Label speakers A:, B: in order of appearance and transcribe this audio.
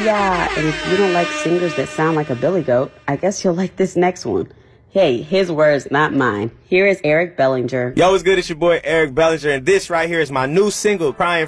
A: Yeah, and if you don't like singers that sound like a billy goat, I guess you'll like this next one. Hey, his words, not mine. Here is Eric Bellinger.
B: Yo, what's good? It's your boy Eric Bellinger, and this right here is my new single, Crying